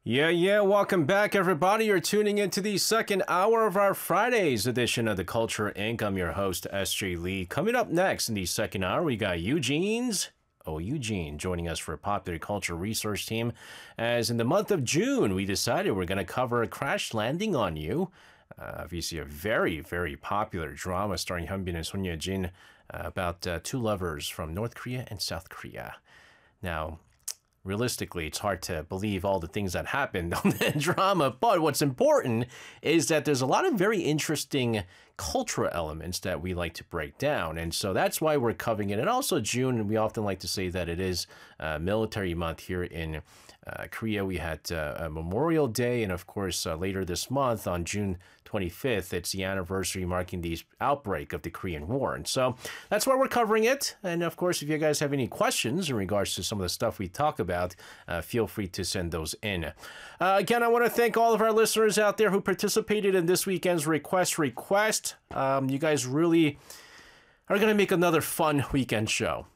Yeah, welcome back, everybody. You're tuning into the second hour of our Friday's edition of The Culture Inc. I'm your host, S.J. Lee. Coming up next in the second hour, we got Eugene joining us for a popular culture research team. As in the month of June, we decided we're going to cover Crash Landing on You. Obviously, a very, very popular drama starring Hyunbin and Son Ye-jin about two lovers from North Korea and South Korea. Now, realistically, it's hard to believe all the things that happened on that drama, but what's important is that there's a lot of very interesting cultural elements that we like to break down, and so that's why we're covering it. And also June, we often like to say that it is military month here in Korea. We had a Memorial Day, and of course later this month on June 25th, it's the anniversary marking the outbreak of the Korean War. And so that's why we're covering it. And of course, if you guys have any questions in regards to some of the stuff we talk about, feel free to send those in. Again, I want to thank all of our listeners out there who participated in this weekend's request. You guys really are going to make another fun weekend show.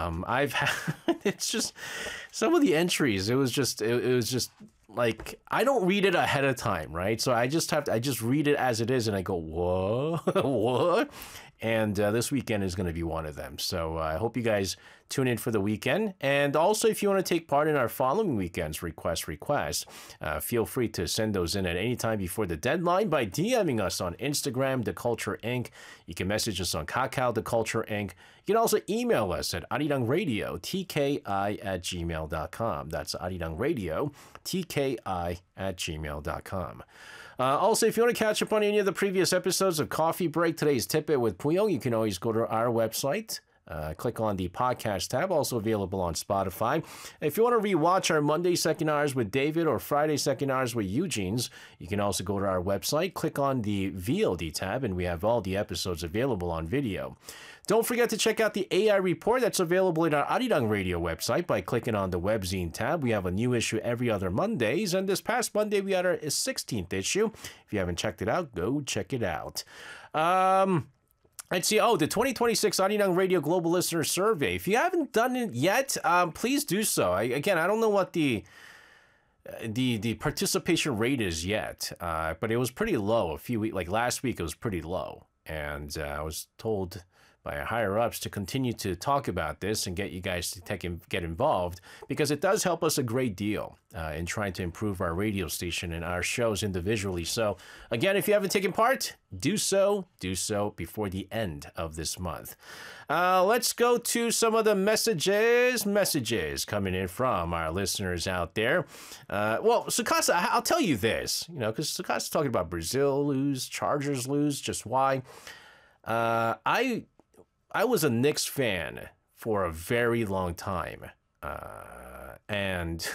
It's just some of the entries. It was just like, I don't read it ahead of time, right? So I just read it as it is, and I go, what? What? And this weekend is going to be one of them. So I hope you guys tune in for the weekend. And also, if you want to take part in our following weekend's request, feel free to send those in at any time before the deadline by DMing us on Instagram, The Culture Inc. You can message us on Kakao, The Culture Inc. You can also email us at arirangradio, tki@gmail.com. That's arirangradio, tki@gmail.com. Also, if you want to catch up on any of the previous episodes of Coffee Break, today's Tip-It with Puyong, you can always go to our website. Click on the podcast tab, also available on Spotify. If you want to rewatch our Monday second hours with David or Friday second hours with Eugene's, you can also go to our website, click on the VOD tab, and we have all the episodes available on video. Don't forget to check out the AI report that's available in our Arirang Radio website by clicking on the webzine tab. We have a new issue every other Mondays, and this past Monday we had our 16th issue. If you haven't checked it out, go check it out. Let's see. Oh, the 2026 Arirang Radio Global Listener Survey. If you haven't done it yet, please do so. I don't know what the participation rate is yet, but it was pretty low last week. It was pretty low, and I was told by our higher ups to continue to talk about this and get you guys to get involved, because it does help us a great deal in trying to improve our radio station and our shows individually. So again, if you haven't taken part, do so before the end of this month. Let's go to some of the messages coming in from our listeners out there. Well, Sukasa, I'll tell you this, because Sukasa's talking about Brazil lose, Chargers lose, just why. I was a Knicks fan for a very long time, and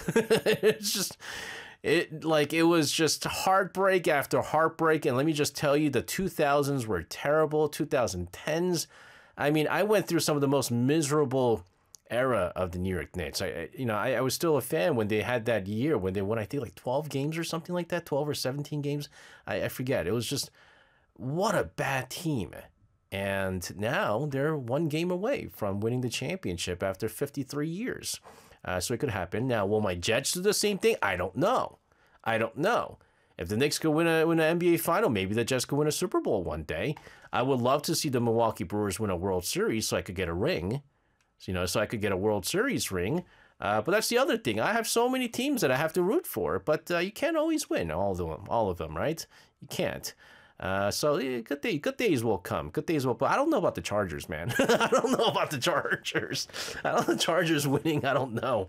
it was just heartbreak after heartbreak. And let me just tell you, the 2000s were terrible. 2010s, I mean, I went through some of the most miserable era of the New York Knicks. I was still a fan when they had that year when they won, I think, like 12 games or something like that, 12 or 17 games. I forget. It was just, what a bad team. And now they're one game away from winning the championship after 53 years. So it could happen. Now, will my Jets do the same thing? I don't know. If the Knicks could win an NBA final, maybe the Jets could win a Super Bowl one day. I would love to see the Milwaukee Brewers win a World Series so I could get a ring. So I could get a World Series ring. But that's the other thing. I have so many teams that I have to root for, but you can't always win all of them, right? You can't. So good days will come. But I don't know about the Chargers, man. I don't know about the Chargers. The Chargers winning, I don't know.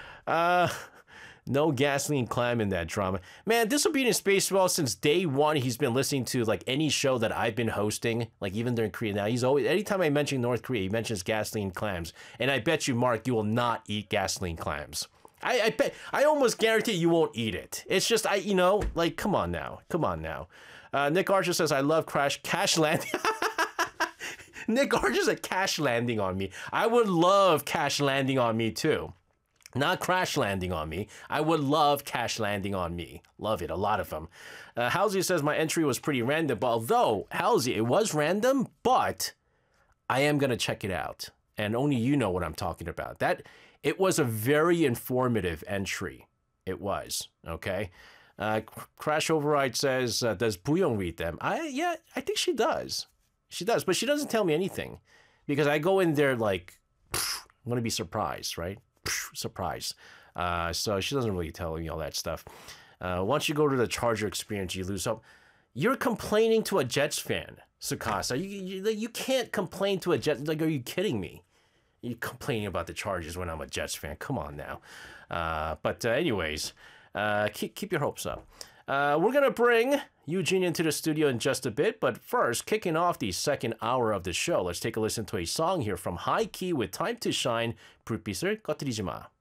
No Gasoline Clam in that drama. Man, Disobedient Spaceball, since day one, he's been listening to like any show that I've been hosting, like even during Korea. Now, he's always, anytime I mention North Korea, he mentions Gasoline Clams. And I bet you, Mark, you will not eat Gasoline Clams. I bet, I almost guarantee you won't eat it. It's just, come on now. Nick Archer says, I love Cash Landing. Nick Archer said Cash Landing on Me. I would love Cash Landing on Me too. Not Crash Landing on Me. I would love Cash Landing on Me. Love it, a lot of them. Halsey says, my entry was pretty random. But although, Halsey, it was random, but I am going to check it out. And only you know what I'm talking about. It was a very informative entry. It was, okay? Crash Override says, does Booyong read them? Yeah, I think she does. She does, but she doesn't tell me anything because I go in there like, I'm going to be surprised, right? Surprise. So she doesn't really tell me all that stuff. Once you go to the Charger experience, you lose hope. You're complaining to a Jets fan, Sukasa. You can't complain to a Jets. Like, are you kidding me? You're complaining about the Chargers when I'm a Jets fan. Come on now. But anyways, keep your hopes up. We're going to bring Eugene into the studio in just a bit. But first, kicking off the second hour of the show, let's take a listen to a song here from High Key with Time to Shine, 불빛을 꺼뜨리지 마.